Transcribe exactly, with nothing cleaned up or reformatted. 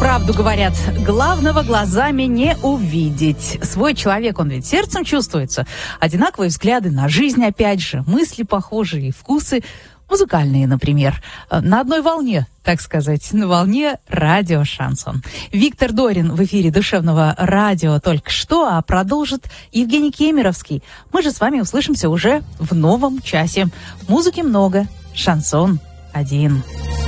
Правду говорят, главного глазами не увидеть. Свой человек, он ведь сердцем чувствуется. Одинаковые взгляды на жизнь, опять же, мысли похожие, вкусы музыкальные, например. На одной волне, так сказать, на волне радио «Шансон». Виктор Дорин в эфире душевного радио только что, а продолжит Евгений Кемеровский. Мы же с вами услышимся уже в новом часе. Музыки много, шансон один.